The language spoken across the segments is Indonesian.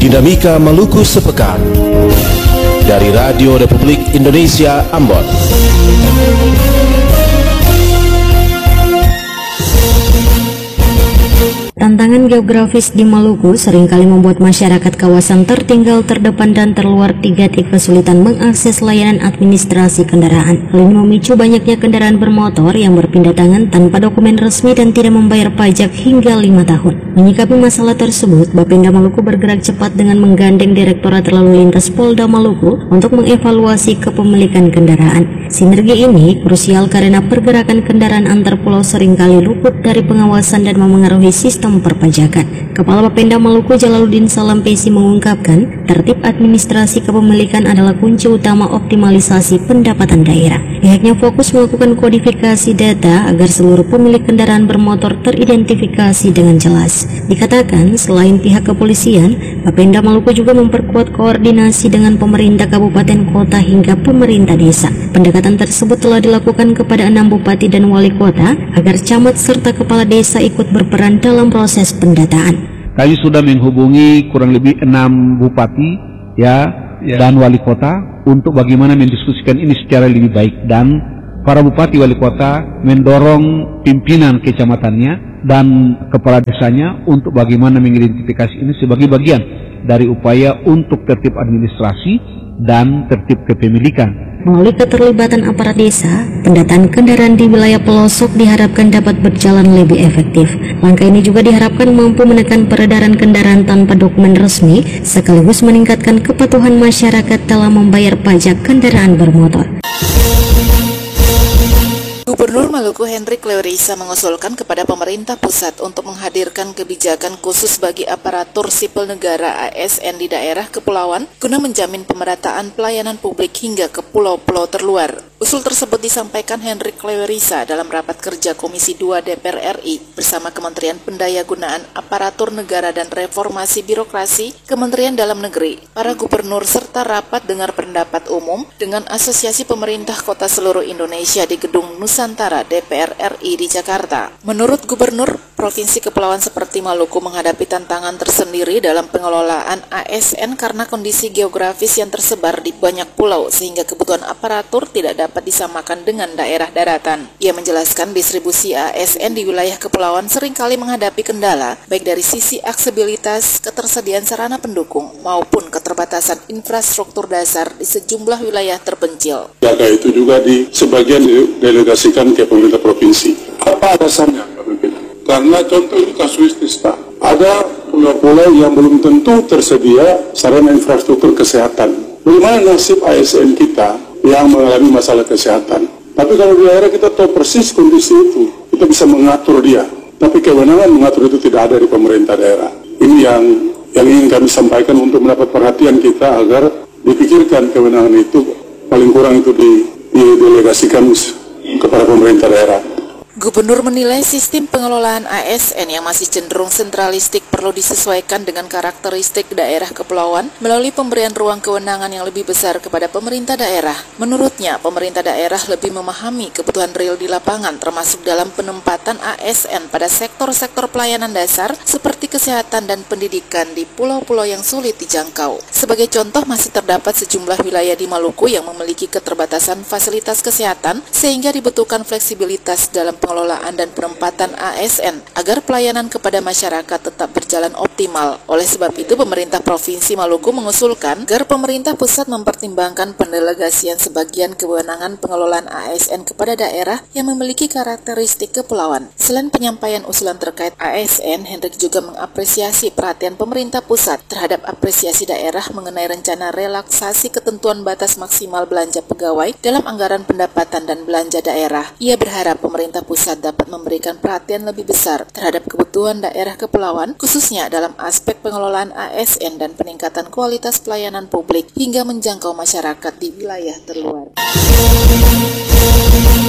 Dinamika Maluku Sepekan dari Radio Republik Indonesia Ambon. Tantangan geografis di Maluku seringkali membuat masyarakat kawasan tertinggal, terdepan, dan terluar 3T kesulitan mengakses layanan administrasi kendaraan. Hal ini memicu banyaknya kendaraan bermotor yang berpindah tangan tanpa dokumen resmi dan tidak membayar pajak hingga 5 tahun. Menyikapi masalah tersebut, Bapenda Maluku bergerak cepat dengan menggandeng Direktorat Lalu Lintas Polda Maluku untuk mengevaluasi kepemilikan kendaraan. Sinergi ini krusial karena pergerakan kendaraan antar pulau seringkali luput dari pengawasan dan memengaruhi sistem perpajakan. Kepala Bapenda Maluku Jalaluddin Salampesi mengungkapkan, tertib administrasi kepemilikan adalah kunci utama optimalisasi pendapatan daerah. Pihaknya fokus melakukan kodifikasi data agar seluruh pemilik kendaraan bermotor teridentifikasi dengan jelas. Dikatakan, selain pihak kepolisian, Bapenda Maluku juga memperkuat koordinasi dengan pemerintah kabupaten kota hingga pemerintah desa. Pendekatan tersebut telah dilakukan kepada 6 bupati dan wali kota agar camat serta kepala desa ikut berperan dalam proses pendataan. Kami sudah menghubungi kurang lebih 6 bupati dan wali kota untuk bagaimana mendiskusikan ini secara lebih baik, dan para bupati wali kota mendorong pimpinan kecamatannya dan kepala desanya untuk bagaimana mengidentifikasi ini sebagai bagian dari upaya untuk tertib administrasi dan tertib kepemilikan. Melalui keterlibatan aparat desa, pendataan kendaraan di wilayah pelosok diharapkan dapat berjalan lebih efektif. Langkah ini juga diharapkan mampu menekan peredaran kendaraan tanpa dokumen resmi, sekaligus meningkatkan kepatuhan masyarakat dalam membayar pajak kendaraan bermotor. Gubernur Maluku Hendrik Lewerisa mengusulkan kepada pemerintah pusat untuk menghadirkan kebijakan khusus bagi aparatur sipil negara ASN di daerah kepulauan guna menjamin pemerataan pelayanan publik hingga ke pulau-pulau terluar. Usul tersebut disampaikan Hendrik Lewerisa dalam rapat kerja Komisi 2 DPR RI bersama Kementerian Pendayagunaan Aparatur Negara dan Reformasi Birokrasi, Kementerian Dalam Negeri, para gubernur serta rapat dengar pendapat umum dengan Asosiasi Pemerintah Kota Seluruh Indonesia di Gedung Nusantara DPR RI di Jakarta. Menurut Gubernur, Provinsi Kepulauan seperti Maluku menghadapi tantangan tersendiri dalam pengelolaan ASN karena kondisi geografis yang tersebar di banyak pulau sehingga kebutuhan aparatur tidak dapat disamakan dengan daerah daratan. Ia menjelaskan distribusi ASN di wilayah kepulauan seringkali menghadapi kendala baik dari sisi aksesibilitas, ketersediaan sarana pendukung maupun keterbatasan infrastruktur dasar di sejumlah wilayah terpencil. Jaga itu juga di sebagian didelegasikan ke pemerintah provinsi. Apa alasannya? Karena contoh ini kasuistis, Pak. Ada pulau-pulau yang belum tentu tersedia sarana infrastruktur kesehatan. Bagaimana nasib ASN kita yang mengalami masalah kesehatan? Tapi kalau di daerah kita tahu persis kondisi itu, kita bisa mengatur dia. Tapi kewenangan mengatur itu tidak ada di pemerintah daerah. Ini yang ingin kami sampaikan untuk mendapat perhatian kita agar dipikirkan kewenangan itu paling kurang itu didelegasikan kepada pemerintah daerah. Gubernur menilai sistem pengelolaan ASN yang masih cenderung sentralistik perlu disesuaikan dengan karakteristik daerah kepulauan melalui pemberian ruang kewenangan yang lebih besar kepada pemerintah daerah. Menurutnya, pemerintah daerah lebih memahami kebutuhan real di lapangan termasuk dalam penempatan ASN pada sektor-sektor pelayanan dasar seperti kesehatan dan pendidikan di pulau-pulau yang sulit dijangkau. Sebagai contoh, masih terdapat sejumlah wilayah di Maluku yang memiliki keterbatasan fasilitas kesehatan sehingga dibutuhkan fleksibilitas dalam pengelolaan dan penempatan ASN agar pelayanan kepada masyarakat tetap berjalan optimal. Oleh sebab itu, pemerintah Provinsi Maluku mengusulkan agar pemerintah pusat mempertimbangkan pendelegasian sebagian kewenangan pengelolaan ASN kepada daerah yang memiliki karakteristik kepulauan. Selain penyampaian usulan terkait ASN, Hendrik juga mengapresiasi perhatian pemerintah pusat terhadap apresiasi daerah mengenai rencana relaksasi ketentuan batas maksimal belanja pegawai dalam anggaran pendapatan dan belanja daerah. Ia berharap pemerintah pusat dapat memberikan perhatian lebih besar terhadap kebutuhan daerah kepulauan, khususnya dalam aspek pengelolaan ASN dan peningkatan kualitas pelayanan publik hingga menjangkau masyarakat di wilayah terluar.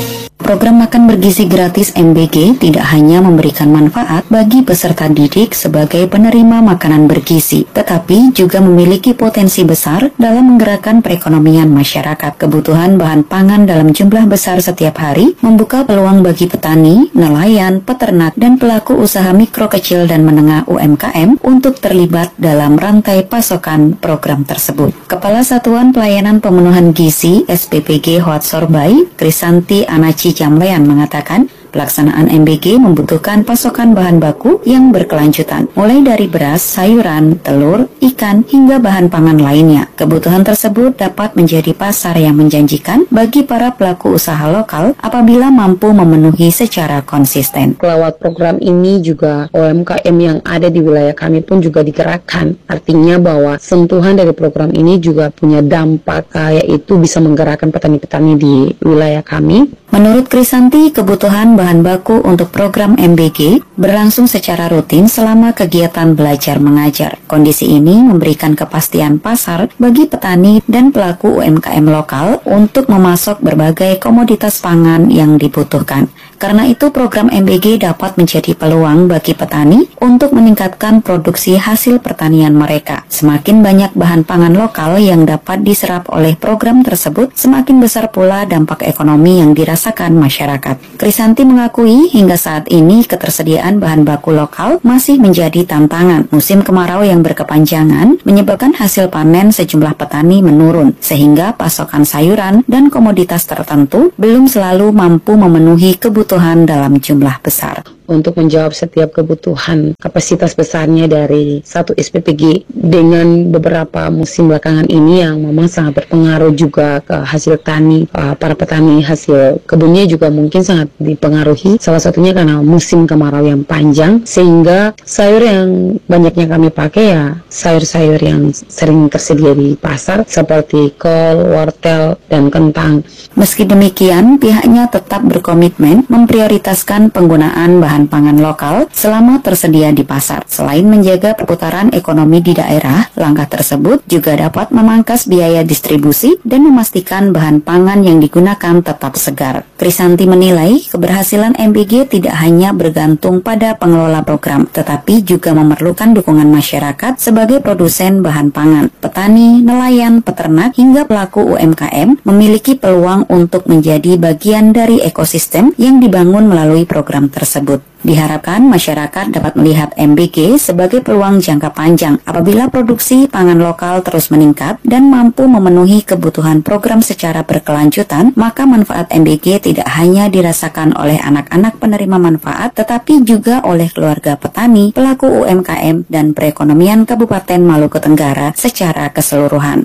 Program makan bergizi gratis MBG tidak hanya memberikan manfaat bagi peserta didik sebagai penerima makanan bergizi, tetapi juga memiliki potensi besar dalam menggerakkan perekonomian masyarakat. Kebutuhan bahan pangan dalam jumlah besar setiap hari membuka peluang bagi petani, nelayan, peternak, dan pelaku usaha mikro, kecil, dan menengah UMKM untuk terlibat dalam rantai pasokan program tersebut. Kepala Satuan Pelayanan Pemenuhan Gizi SPPG Hoatsorbai, Krisanti Anaci Jamlean mengatakan, pelaksanaan MBG membutuhkan pasokan bahan baku yang berkelanjutan, mulai dari beras, sayuran, telur, ikan, hingga bahan pangan lainnya. Kebutuhan tersebut dapat menjadi pasar yang menjanjikan bagi para pelaku usaha lokal apabila mampu memenuhi secara konsisten. Lewat program ini juga UMKM yang ada di wilayah kami pun juga digerakkan. Artinya bahwa sentuhan dari program ini juga punya dampak, yaitu bisa menggerakkan petani-petani di wilayah kami. Menurut Krisanti, kebutuhan bahan baku untuk program MBG berlangsung secara rutin selama kegiatan belajar mengajar. Kondisi ini memberikan kepastian pasar bagi petani dan pelaku UMKM lokal untuk memasok berbagai komoditas pangan yang dibutuhkan. Karena itu, program MBG dapat menjadi peluang bagi petani untuk meningkatkan produksi hasil pertanian mereka. Semakin banyak bahan pangan lokal yang dapat diserap oleh program tersebut, semakin besar pula dampak ekonomi yang dirasakan masyarakat. Krisanti mengakui hingga saat ini ketersediaan bahan baku lokal masih menjadi tantangan. Musim kemarau yang berkepanjangan menyebabkan hasil panen sejumlah petani menurun, sehingga pasokan sayuran dan komoditas tertentu belum selalu mampu memenuhi kebutuhan dalam jumlah besar. Untuk menjawab setiap kebutuhan kapasitas besarnya dari satu SPPG dengan beberapa musim belakangan ini yang memang sangat berpengaruh juga ke hasil tani, para petani hasil kebunnya juga mungkin sangat dipengaruhi, salah satunya karena musim kemarau yang panjang, sehingga sayur yang banyaknya kami pakai ya sayur-sayur yang sering tersedia di pasar seperti kol, wortel, dan kentang. Meski demikian, pihaknya tetap berkomitmen memprioritaskan penggunaan bahan pangan lokal selama tersedia di pasar. Selain menjaga perputaran ekonomi di daerah, langkah tersebut juga dapat memangkas biaya distribusi dan memastikan bahan pangan yang digunakan tetap segar. Krisanti menilai keberhasilan MBG tidak hanya bergantung pada pengelola program, tetapi juga memerlukan dukungan masyarakat sebagai produsen bahan pangan. Petani, nelayan, peternak, hingga pelaku UMKM memiliki peluang untuk menjadi bagian dari ekosistem yang dibangun melalui program tersebut. Diharapkan masyarakat dapat melihat MBG sebagai peluang jangka panjang. Apabila produksi pangan lokal terus meningkat dan mampu memenuhi kebutuhan program secara berkelanjutan, maka manfaat MBG tidak hanya dirasakan oleh anak-anak penerima manfaat, tetapi juga oleh keluarga petani, pelaku UMKM, dan perekonomian Kabupaten Maluku Tenggara secara keseluruhan.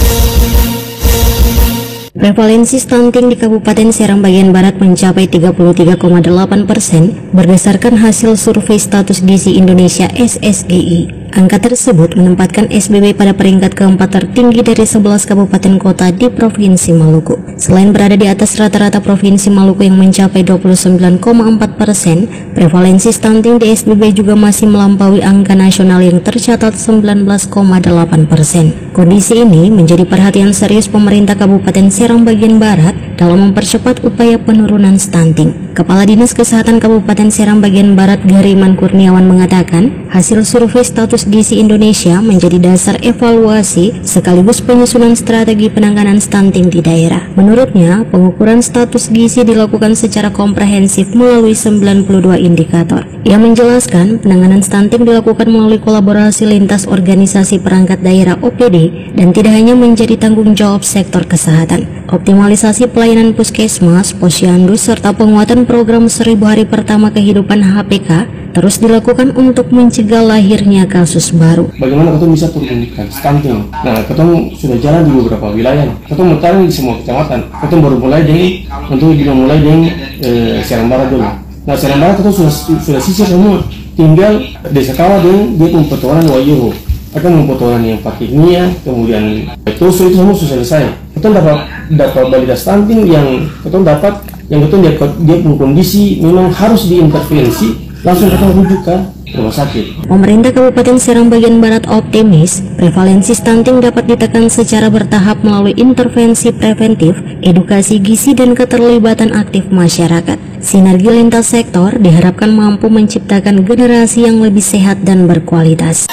Prevalensi stunting di Kabupaten Serang bagian Barat mencapai 33,8% berdasarkan hasil survei status gizi Indonesia SSGI. Angka tersebut menempatkan SBB pada peringkat keempat tertinggi dari 11 kabupaten kota di Provinsi Maluku. Selain berada di atas rata-rata Provinsi Maluku yang mencapai 29,4%, prevalensi stunting di SBB juga masih melampaui angka nasional yang tercatat 19,8%. Kondisi ini menjadi perhatian serius pemerintah Kabupaten Serang bagian Barat dalam mempercepat upaya penurunan stunting. Kepala Dinas Kesehatan Kabupaten Serang bagian Barat Gariman Kurniawan mengatakan, hasil survei status gizi Indonesia menjadi dasar evaluasi sekaligus penyusunan strategi penanganan stunting di daerah. Menurutnya, pengukuran status gizi dilakukan secara komprehensif melalui 92 indikator. Ia menjelaskan, penanganan stunting dilakukan melalui kolaborasi lintas organisasi perangkat daerah OPD dan tidak hanya menjadi tanggung jawab sektor kesehatan. Optimalisasi pelayanan puskesmas, posyandu, serta penguatan program 1000 hari pertama kehidupan HPK terus dilakukan untuk mencegah lahirnya kasus baru. Bagaimana kita bisa turunkan stunting? Nah, kita sudah jalan di beberapa wilayah. Kita mau taruh di semua kecamatan. Kita baru mulai dari, untuk juga mulai dari Serang Barat dulu. Nah, Serang Barat kita sudah sisir semua. Tinggal desa Kawa dan dia pempotongan Wayo. Akan pempotongan yang pakainya, kemudian itu semua sudah selesai. Kita dapat balita stunting yang kita dapat, yang kita dia kondisi memang harus diintervensi. Langsung kita rujuk ke rumah sakit. Pemerintah Kabupaten Serang bagian Barat optimis prevalensi stunting dapat ditekan secara bertahap melalui intervensi preventif, edukasi gizi dan keterlibatan aktif masyarakat. Sinergi lintas sektor diharapkan mampu menciptakan generasi yang lebih sehat dan berkualitas.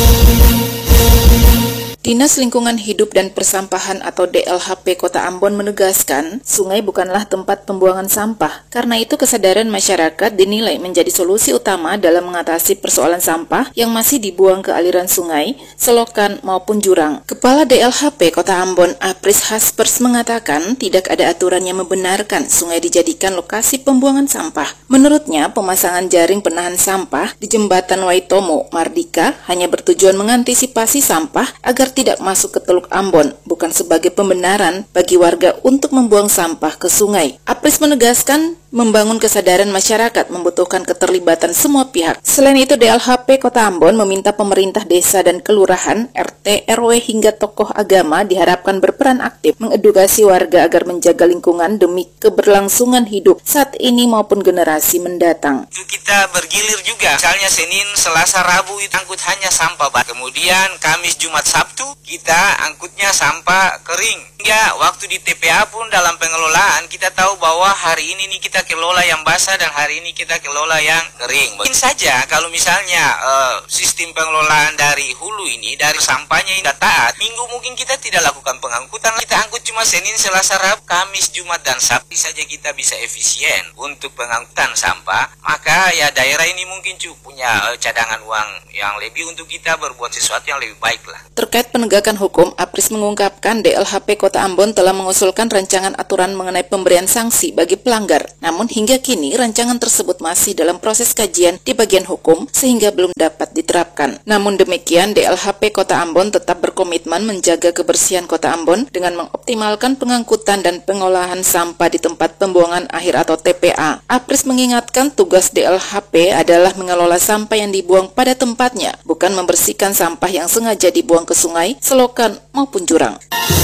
Dinas Lingkungan Hidup dan Persampahan atau DLHP Kota Ambon menegaskan, sungai bukanlah tempat pembuangan sampah. Karena itu kesadaran masyarakat dinilai menjadi solusi utama dalam mengatasi persoalan sampah yang masih dibuang ke aliran sungai, selokan maupun jurang. Kepala DLHP Kota Ambon, Apris Haspers mengatakan tidak ada aturan yang membenarkan sungai dijadikan lokasi pembuangan sampah. Menurutnya, pemasangan jaring penahan sampah di Jembatan Waitomo, Mardika hanya bertujuan mengantisipasi sampah agar tidak masuk ke Teluk Ambon, bukan sebagai pembenaran bagi warga untuk membuang sampah ke sungai. Apris menegaskan, membangun kesadaran masyarakat membutuhkan keterlibatan semua pihak. Selain itu, DLHP Kota Ambon meminta pemerintah desa dan kelurahan, RT, RW hingga tokoh agama diharapkan berperan aktif mengedukasi warga agar menjaga lingkungan demi keberlangsungan hidup saat ini maupun generasi mendatang. Kita bergilir juga, misalnya Senin, Selasa, Rabu itu angkut hanya sampah, kemudian Kamis, Jumat, Sabtu kita angkutnya sampah kering. Hingga waktu di TPA pun dalam pengelolaan kita tahu bahwa hari ini nih kita kelola yang basah dan hari ini kita kelola yang kering. Mungkin saja kalau misalnya sistem pengelolaan dari hulu ini, dari sampahnya ini taat, minggu mungkin kita tidak lakukan pengangkutan, kita angkut cuma Senin, Selasa, Rabu, Kamis, Jumat dan Sabtu saja kita bisa efisien untuk pengangkutan sampah. Maka ya daerah ini mungkin punya cadangan uang yang lebih untuk kita berbuat sesuatu yang lebih baik lah. Terkait penegakan hukum, Apris mengungkapkan DLHP Kota Ambon telah mengusulkan rancangan aturan mengenai pemberian sanksi bagi pelanggar. Namun hingga kini rancangan tersebut masih dalam proses kajian di bagian hukum sehingga belum dapat diterapkan. Namun demikian, DLHP Kota Ambon tetap berkomitmen menjaga kebersihan Kota Ambon dengan mengoptimalkan pengangkutan dan pengolahan sampah di tempat pembuangan akhir atau TPA. Apris mengingatkan tugas DLHP adalah mengelola sampah yang dibuang pada tempatnya, bukan membersihkan sampah yang sengaja dibuang ke sungai, selokan maupun jurang.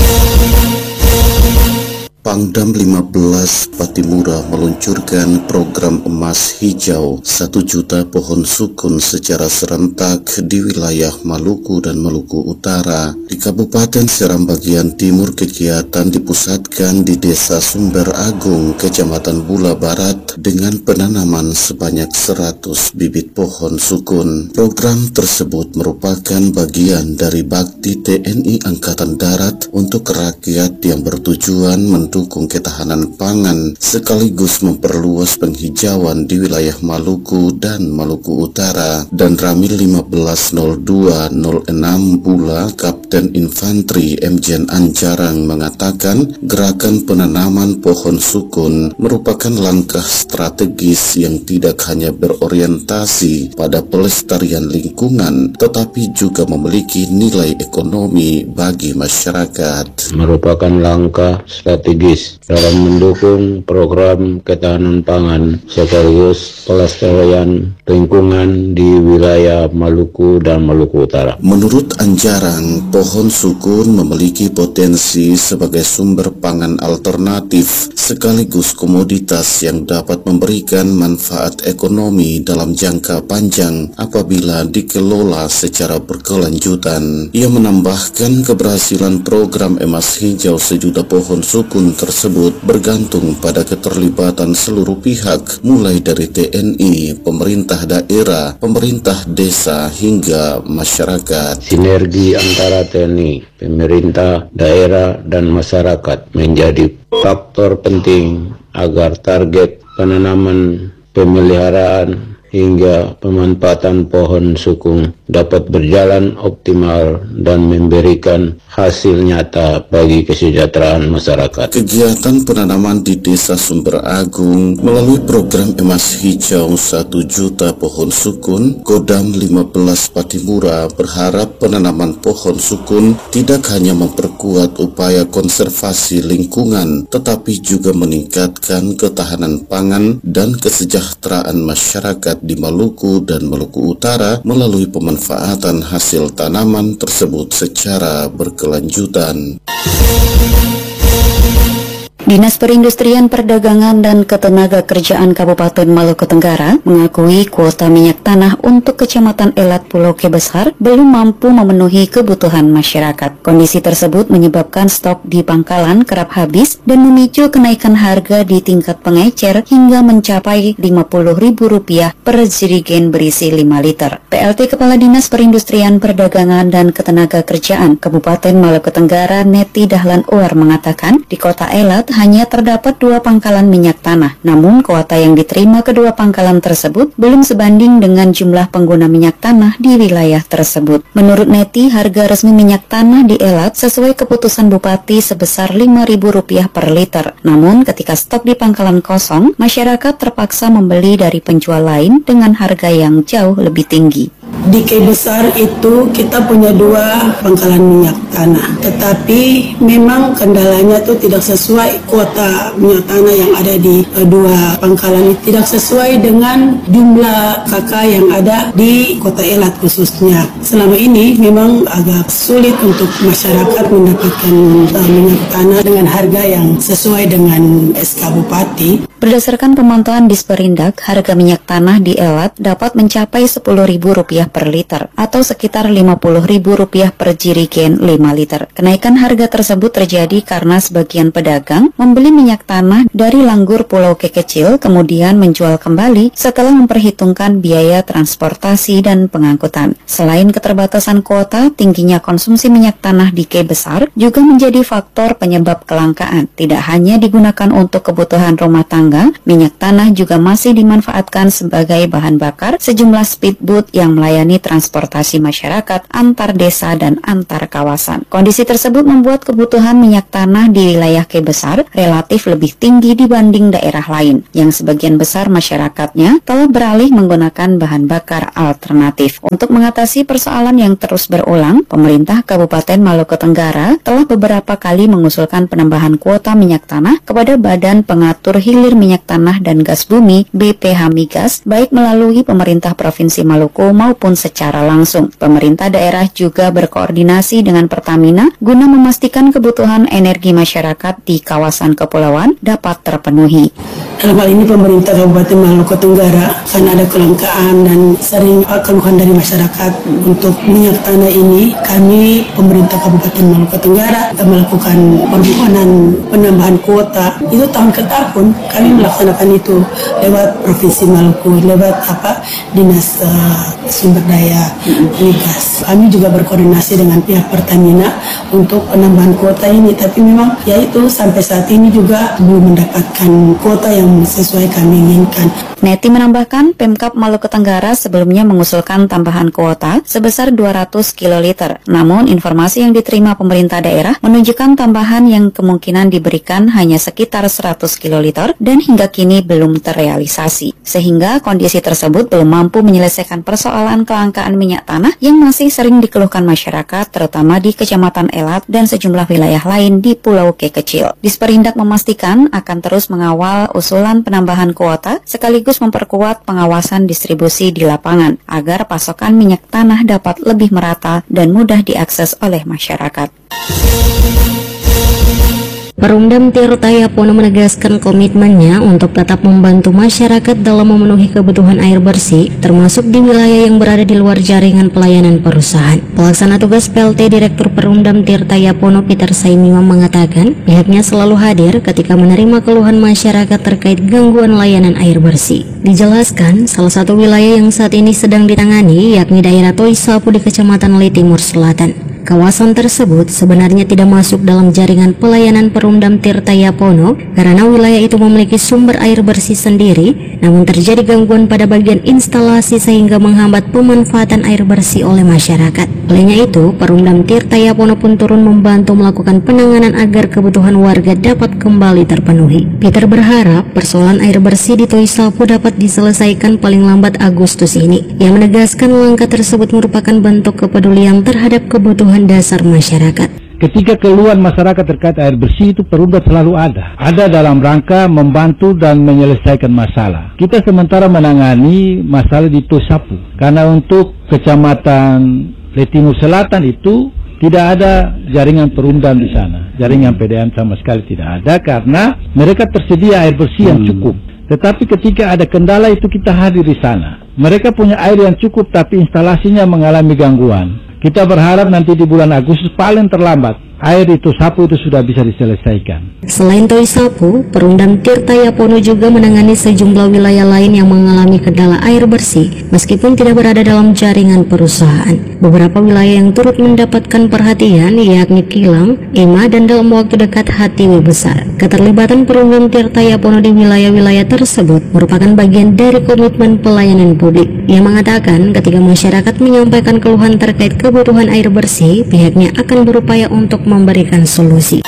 Pangdam 15 Patimura meluncurkan program emas hijau 1 juta pohon sukun secara serentak di wilayah Maluku dan Maluku Utara. Di Kabupaten Seram bagian timur kegiatan dipusatkan di Desa Sumber Agung, Kecamatan Bula Barat dengan penanaman sebanyak 100 bibit pohon sukun. Program tersebut merupakan bagian dari bakti TNI Angkatan Darat untuk rakyat yang bertujuan mendukung ketahanan pangan sekaligus memperluas penghijauan di wilayah Maluku dan Maluku Utara. Dan Ramil 150206 Bula, Kapten Infanteri Mjen Anjarang mengatakan gerakan penanaman pohon sukun merupakan langkah strategis yang tidak hanya berorientasi pada pelestarian lingkungan tetapi juga memiliki nilai ekonomi bagi masyarakat. Merupakan langkah strategis dalam mendukung program ketahanan pangan sekaligus pelestarian lingkungan di wilayah Maluku dan Maluku Utara. Menurut Anjarang, pohon sukun memiliki potensi sebagai sumber pangan alternatif sekaligus komoditas yang dapat memberikan manfaat ekonomi dalam jangka panjang apabila dikelola secara berkelanjutan. Ia menambahkan keberhasilan program emas hijau 1 juta pohon sukun tersebut bergantung pada keterlibatan seluruh pihak mulai dari TNI, pemerintah daerah, pemerintah desa hingga masyarakat. Sinergi antara TNI, pemerintah daerah dan masyarakat menjadi faktor penting agar target penanaman, pemeliharaan hingga pemanfaatan pohon sukun dapat berjalan optimal dan memberikan hasil nyata bagi kesejahteraan masyarakat. Kegiatan penanaman di Desa Sumber Agung melalui program emas hijau 1 juta pohon sukun, Kodam 15 Patimura berharap penanaman pohon sukun tidak hanya memperkuat upaya konservasi lingkungan, tetapi juga meningkatkan ketahanan pangan dan kesejahteraan masyarakat di Maluku dan Maluku Utara melalui pemanfaatan hasil tanaman tersebut secara berkelanjutan. Di Dinas Perindustrian Perdagangan dan Ketenagakerjaan Kabupaten Maluku Tenggara mengakui kuota minyak tanah untuk Kecamatan Elat Pulau K Besar belum mampu memenuhi kebutuhan masyarakat. Kondisi tersebut menyebabkan stok di pangkalan kerap habis dan memicu kenaikan harga di tingkat pengecer hingga mencapai Rp50.000 per jerigen berisi 5 liter. PLT Kepala Dinas Perindustrian Perdagangan dan Ketenagakerjaan Kabupaten Maluku Tenggara Neti Dahlan Uar mengatakan di kota Elat hanya terdapat 2 pangkalan minyak tanah. Namun kuota yang diterima kedua pangkalan tersebut belum sebanding dengan jumlah pengguna minyak tanah di wilayah tersebut. Menurut Neti, harga resmi minyak tanah di Elat sesuai keputusan Bupati sebesar Rp5.000 per liter. Namun ketika stok di pangkalan kosong, masyarakat terpaksa membeli dari penjual lain dengan harga yang jauh lebih tinggi. Di K Besar itu kita punya 2 pangkalan minyak tanah, tetapi memang kendalanya itu tidak sesuai kuota minyak tanah yang ada di 2 pangkalan, tidak sesuai dengan jumlah KK yang ada di kota Elat khususnya. Selama ini memang agak sulit untuk masyarakat mendapatkan minyak tanah dengan harga yang sesuai dengan SK Bupati. Berdasarkan pemantauan Disperindak, harga minyak tanah di Elat dapat mencapai Rp10.000 per liter atau sekitar Rp50.000 per jerigen 5 liter. Kenaikan harga tersebut terjadi karena sebagian pedagang membeli minyak tanah dari Langgur Pulau K kecil kemudian menjual kembali setelah memperhitungkan biaya transportasi dan pengangkutan. Selain keterbatasan kuota, tingginya konsumsi minyak tanah di K Besar juga menjadi faktor penyebab kelangkaan. Tidak hanya digunakan untuk kebutuhan rumah tangga, minyak tanah juga masih dimanfaatkan sebagai bahan bakar sejumlah speedboat yang melayani transportasi masyarakat antar desa dan antar kawasan. Kondisi tersebut membuat kebutuhan minyak tanah di wilayah K Besar relatif lebih tinggi dibanding daerah lain, yang sebagian besar masyarakatnya telah beralih menggunakan bahan bakar alternatif. Untuk mengatasi persoalan yang terus berulang, pemerintah Kabupaten Maluku Tenggara telah beberapa kali mengusulkan penambahan kuota minyak tanah kepada Badan Pengatur Hilir Minyak Tanah dan Gas Bumi BPH Migas, baik melalui pemerintah Provinsi Maluku maupun secara langsung. Pemerintah daerah juga berkoordinasi dengan Pertamina guna memastikan kebutuhan energi masyarakat di kawasan kepulauan dapat terpenuhi. Dalam hal ini pemerintah Kabupaten Maluku Tenggara karena ada kelangkaan dan sering keluhan dari masyarakat untuk minyak tanah ini, kami pemerintah Kabupaten Maluku Tenggara melakukan permohonan penambahan kuota. Itu tahun ke tahun kami melaksanakan itu lewat Provinsi Maluku, lewat Dinas Sumber Daya Migas. Kami juga berkoordinasi dengan pihak Pertamina untuk penambahan kuota ini, tapi memang yaitu sampai saat ini juga belum mendapatkan kuota yang sesuai kami inginkan. Neti menambahkan, Pemkab Maluku Tenggara sebelumnya mengusulkan tambahan kuota sebesar 200 kiloliter. Namun, informasi yang diterima pemerintah daerah menunjukkan tambahan yang kemungkinan diberikan hanya sekitar 100 kiloliter dan hingga kini belum terrealisasi. Sehingga kondisi tersebut belum mampu menyelesaikan persoalan kelangkaan minyak tanah yang masih sering dikeluhkan masyarakat, terutama di Kecamatan Elat dan sejumlah wilayah lain di Pulau K kecil. Disperindak memastikan akan terus mengawal usulan penambahan kuota sekaligus memperkuat pengawasan distribusi di lapangan agar pasokan minyak tanah dapat lebih merata dan mudah diakses oleh masyarakat. Perumdam Tirta Yapono menegaskan komitmennya untuk tetap membantu masyarakat dalam memenuhi kebutuhan air bersih, termasuk di wilayah yang berada di luar jaringan pelayanan perusahaan. Pelaksana tugas PLT Direktur Perumdam Tirta Yapono Peter Saimima mengatakan pihaknya selalu hadir ketika menerima keluhan masyarakat terkait gangguan layanan air bersih. Dijelaskan, salah satu wilayah yang saat ini sedang ditangani yakni daerah Toisapu di Kecamatan Li Timur Selatan. Kawasan tersebut sebenarnya tidak masuk dalam jaringan pelayanan Perumdam Tirta Yapono karena wilayah itu memiliki sumber air bersih sendiri, namun terjadi gangguan pada bagian instalasi sehingga menghambat pemanfaatan air bersih oleh masyarakat. Olehnya itu, Perumdam Tirta Yapono pun turun membantu melakukan penanganan agar kebutuhan warga dapat kembali terpenuhi. Peter berharap persoalan air bersih di Toisapu dapat diselesaikan paling lambat Agustus ini. Ia menegaskan langkah tersebut merupakan bentuk kepedulian terhadap kebutuhan dasar masyarakat. Ketika keluhan masyarakat terkait air bersih itu Perumda selalu ada dalam rangka membantu dan menyelesaikan masalah. Kita sementara menangani masalah di Toisapu karena untuk Kecamatan Li Timur Selatan itu tidak ada jaringan perumdam di sana. Jaringan PDAM sama sekali tidak ada karena mereka tersedia air bersih yang cukup. Tetapi ketika ada kendala itu kita hadir di sana. Mereka punya air yang cukup tapi instalasinya mengalami gangguan. Kita berharap nanti di bulan Agustus paling terlambat air itu sapu itu sudah bisa diselesaikan. Selain Toi Sapu, Perumdam Tirta Yapono juga menangani sejumlah wilayah lain yang mengalami kendala air bersih meskipun tidak berada dalam jaringan perusahaan. Beberapa wilayah yang turut mendapatkan perhatian yakni Kilang, Ema, dan dalam waktu dekat Hatiwi Besar. Keterlibatan Perumdam Tirta Yapono di wilayah-wilayah tersebut merupakan bagian dari komitmen pelayanan publik. Ia mengatakan ketika masyarakat menyampaikan keluhan terkait kebutuhan air bersih, pihaknya akan berupaya untuk memberikan solusi.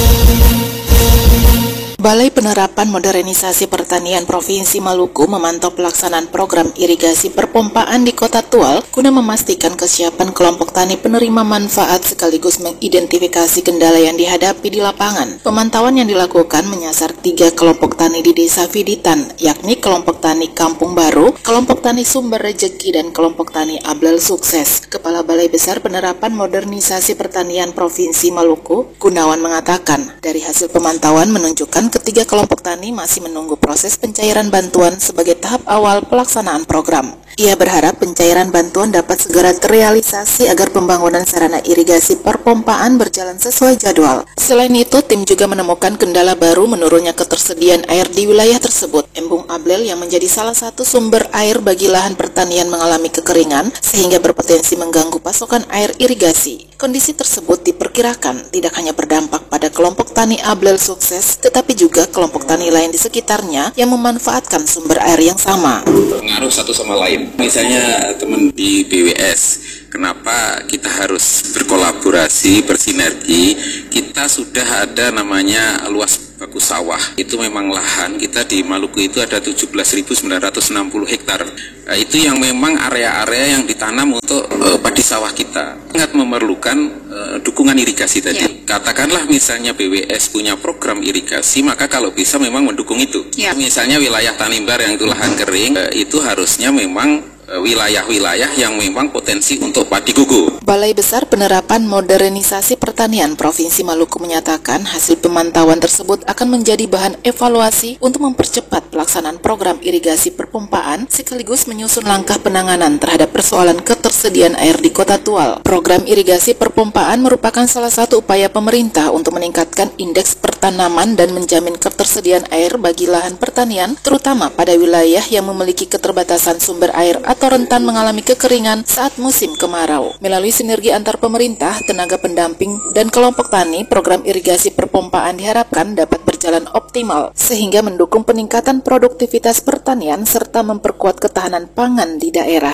Balai Penerapan Modernisasi Pertanian Provinsi Maluku memantau pelaksanaan program irigasi perpompaan di Kota Tual guna memastikan kesiapan kelompok tani penerima manfaat sekaligus mengidentifikasi kendala yang dihadapi di lapangan. Pemantauan yang dilakukan menyasar 3 kelompok tani di Desa Viditan, yakni kelompok tani Kampung Baru, kelompok tani Sumber Rejeki, dan kelompok tani Ablel Sukses. Kepala Balai Besar Penerapan Modernisasi Pertanian Provinsi Maluku, Gunawan, mengatakan dari hasil pemantauan menunjukkan ketiga kelompok tani masih menunggu proses pencairan bantuan sebagai tahap awal pelaksanaan program. Ia berharap pencairan bantuan dapat segera terrealisasi agar pembangunan sarana irigasi perpompaan berjalan sesuai jadwal. Selain itu, tim juga menemukan kendala baru menurunnya ketersediaan air di wilayah tersebut. Embung Ablel yang menjadi salah satu sumber air bagi lahan pertanian mengalami kekeringan sehingga berpotensi mengganggu pasokan air irigasi. Kondisi tersebut diperkirakan tidak hanya berdampak pada kelompok tani Ablel Sukses, tetapi juga kelompok tani lain di sekitarnya yang memanfaatkan sumber air yang sama. Pengaruh satu sama lain. Misalnya teman di BWS, kenapa kita harus berkolaborasi, bersinergi? Kita sudah ada namanya luas bagus sawah. Itu memang lahan kita di Maluku itu ada 17.960 hektar. Itu yang memang area-area yang ditanam untuk padi sawah kita. Sangat memerlukan dukungan irigasi tadi. Katakanlah misalnya BWS punya program irigasi, maka kalau bisa memang mendukung itu. Misalnya wilayah Tanimbar yang itu lahan kering, itu harusnya memang wilayah-wilayah yang memang potensi untuk padi gugur. Balai Besar Penerapan Modernisasi Pertanian Provinsi Maluku menyatakan hasil pemantauan tersebut akan menjadi bahan evaluasi untuk mempercepat pelaksanaan program irigasi perpompaan sekaligus menyusun langkah penanganan terhadap persoalan ketersediaan air di Kota Tual. Program irigasi perpompaan merupakan salah satu upaya pemerintah untuk meningkatkan indeks pertanaman dan menjamin ketersediaan air bagi lahan pertanian, terutama pada wilayah yang memiliki keterbatasan sumber air atau rentan mengalami kekeringan saat musim kemarau. Melalui sinergi antar pemerintah, tenaga pendamping, dan kelompok tani, program irigasi perpompaan diharapkan dapat berjalan optimal sehingga mendukung peningkatan produktivitas pertanian serta memperkuat ketahanan pangan di daerah.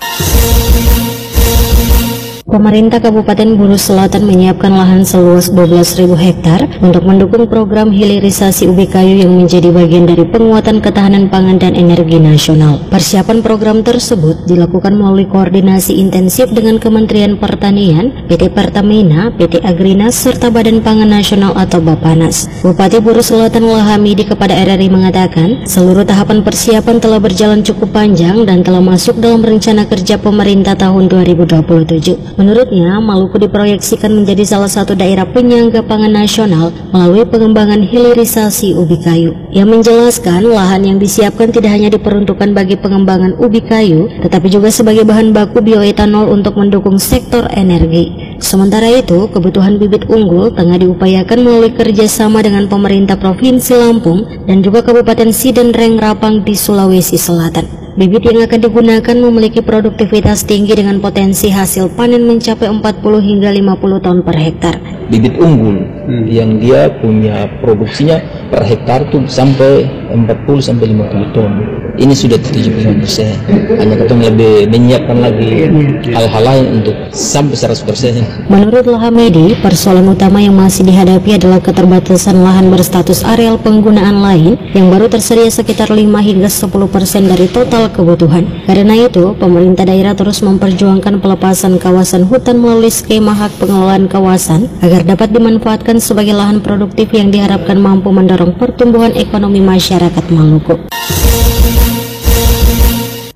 Pemerintah Kabupaten Buru Selatan menyiapkan lahan seluas 12.000 hektar untuk mendukung program hilirisasi ubi kayu yang menjadi bagian dari penguatan ketahanan pangan dan energi nasional. Persiapan program tersebut dilakukan melalui koordinasi intensif dengan Kementerian Pertanian, PT Pertamina, PT Agrinas, serta Badan Pangan Nasional atau Bapanas. Bupati Buru Selatan Lahamidi kepada RRI mengatakan, seluruh tahapan persiapan telah berjalan cukup panjang dan telah masuk dalam rencana kerja pemerintah tahun 2027. Menurutnya, Maluku diproyeksikan menjadi salah satu daerah penyangga pangan nasional melalui pengembangan hilirisasi ubi kayu. Ia menjelaskan lahan yang disiapkan tidak hanya diperuntukkan bagi pengembangan ubi kayu, tetapi juga sebagai bahan baku bioetanol untuk mendukung sektor energi. Sementara itu, kebutuhan bibit unggul tengah diupayakan melalui kerjasama dengan pemerintah Provinsi Lampung dan juga Kabupaten Siden Reng Rapang di Sulawesi Selatan. Bibit yang akan digunakan memiliki produktivitas tinggi dengan potensi hasil panen mencapai 40 hingga 50 ton per hektar. Bibit unggul yang dia punya produksinya per hektar tuh sampai 40 sampai 50 ton. Ini sudah 75%. Hanya kita lebih menyiapkan lagi hal-hal lain untuk sampai 100%. Menurut Lahamedi, persoalan utama yang masih dihadapi adalah keterbatasan lahan berstatus areal penggunaan lain yang baru tersedia sekitar 5 hingga 10% dari total kebutuhan. Karena itu, pemerintah daerah terus memperjuangkan pelepasan kawasan hutan melalui skema hak pengelolaan kawasan agar dapat dimanfaatkan sebagai lahan produktif yang diharapkan mampu mendorong pertumbuhan ekonomi masyarakat Maluku.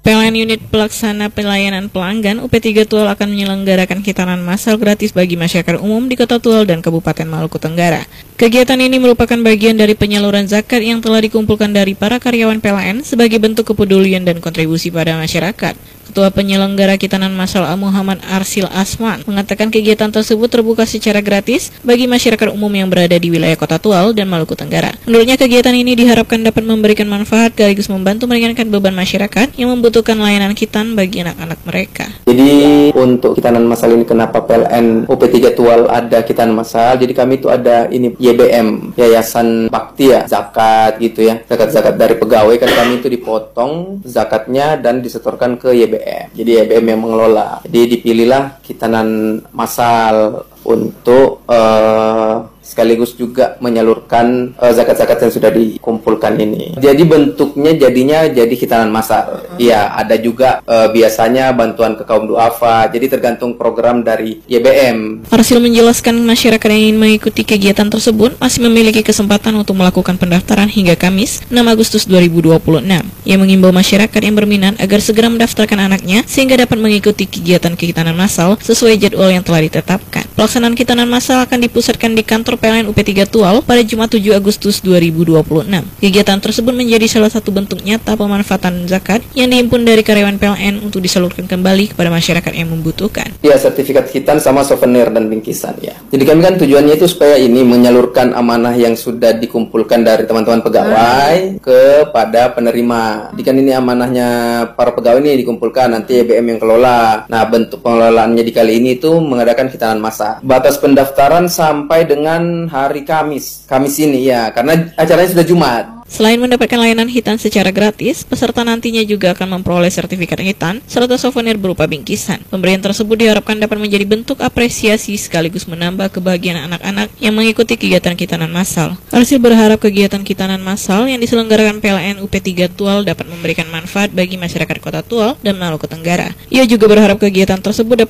PLN Unit Pelaksana Pelayanan Pelanggan UP3 Tual akan menyelenggarakan khitanan massal gratis bagi masyarakat umum di Kota Tual dan Kabupaten Maluku Tenggara. Kegiatan ini merupakan bagian dari penyaluran zakat yang telah dikumpulkan dari para karyawan PLN sebagai bentuk kepedulian dan kontribusi pada masyarakat. Ketua Penyelenggara Khitanan Massal Muhammad Arsil Asman mengatakan kegiatan tersebut terbuka secara gratis bagi masyarakat umum yang berada di wilayah Kota Tual dan Maluku Tenggara. Menurutnya kegiatan ini diharapkan dapat memberikan manfaat sekaligus membantu meringankan beban masyarakat yang membutuhkan layanan khitan bagi anak-anak mereka. Jadi untuk khitanan massal ini kenapa PLN UP3 Tual ada khitanan massal? Jadi kami itu ada ini YBM, Yayasan Bakti ya, zakat gitu ya. Zakat-zakat dari pegawai kan kami itu dipotong zakatnya dan disetorkan ke YBM. Jadi YBM yang mengelola. Jadi dipilihlah khitanan massal untuk sekaligus juga menyalurkan zakat-zakat yang sudah dikumpulkan ini. Jadi bentuknya jadinya jadi khitanan massal. Iya, ada juga biasanya bantuan ke kaum duafa. Jadi tergantung program dari YBM. Arsil menjelaskan masyarakat yang ingin mengikuti kegiatan tersebut masih memiliki kesempatan untuk melakukan pendaftaran hingga Kamis 6 Agustus 2026. Ia mengimbau masyarakat yang berminat agar segera mendaftarkan anaknya sehingga dapat mengikuti kegiatan khitanan massal sesuai jadwal yang telah ditetapkan. Pelaksanaan khitanan massal akan dipusatkan di kantor PLN UP3 Tual pada Jumat 7 Agustus 2026. Kegiatan tersebut menjadi salah satu bentuk nyata pemanfaatan zakat yang dihimpun dari karyawan PLN untuk disalurkan kembali kepada masyarakat yang membutuhkan. Ya, sertifikat khitan sama souvenir dan bingkisan ya. Jadi kami kan tujuannya itu supaya ini menyalurkan amanah yang sudah dikumpulkan dari teman-teman pegawai kepada penerima. Jadi kan ini amanahnya para pegawai ini dikumpulkan, nanti YBM yang kelola. Nah, bentuk pengelolaannya di kali ini itu mengadakan khitanan massal. Batas pendaftaran sampai dengan hari Kamis ini ya, karena acaranya sudah Jumat. Selain mendapatkan layanan khitan secara gratis, peserta nantinya juga akan memperoleh sertifikat khitan serta souvenir berupa bingkisan. Pemberian tersebut diharapkan dapat menjadi bentuk apresiasi sekaligus menambah kebahagiaan anak-anak yang mengikuti kegiatan khitanan massal. Arsil berharap kegiatan khitanan massal yang diselenggarakan PLN UP3 Tual dapat memberikan manfaat bagi masyarakat Kota Tual dan Maluku Tenggara. Ia juga berharap kegiatan tersebut dapat